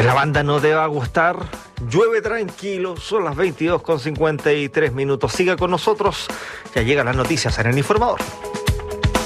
La banda no te va a gustar. Llueve tranquilo, son las 22:53. Siga con nosotros, ya llegan las noticias en el Informador.